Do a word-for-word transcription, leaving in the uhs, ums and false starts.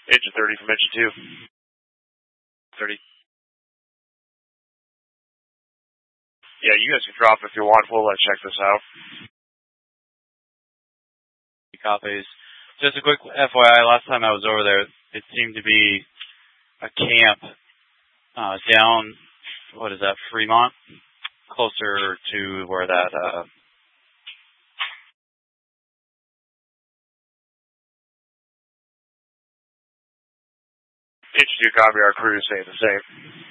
Engine thirty from engine two. thirty. Yeah, you guys can drop if you want. We'll uh, check this out. Copies. Just a quick F Y I, last time I was over there, it seemed to be a camp uh, down, what is that, Fremont? Closer to where that... Uh, Engine two, copy. Our crew is saying the same.